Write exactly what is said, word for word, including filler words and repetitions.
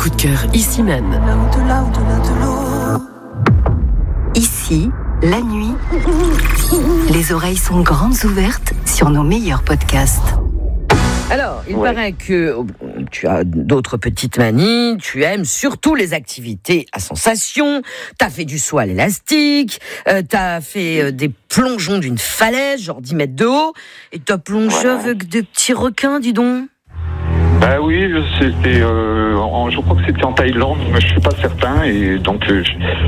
coup de cœur ici même. Ici, la nuit, les oreilles sont grandes ouvertes sur nos meilleurs podcasts. Alors, il Ouais. paraît que tu as d'autres petites manies, tu aimes surtout les activités à sensation, t'as fait du saut à l'élastique, euh, t'as fait euh, des plongeons d'une falaise, genre dix mètres de haut, et t'as plongé Voilà. avec des petits requins, dis donc. Bah oui, c'était, euh, en- je crois que c'était en Thaïlande, mais je suis pas certain, et donc euh, je-